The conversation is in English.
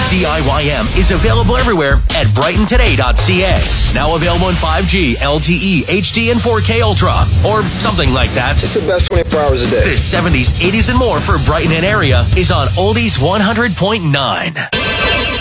CIYM is available everywhere at brightontoday.ca. Now available in 5G, LTE, HD, and 4K Ultra, or something like that. It's the best 24 hours a day. The 70s, 80s, and more for Brighton and area is on Oldies 100.9.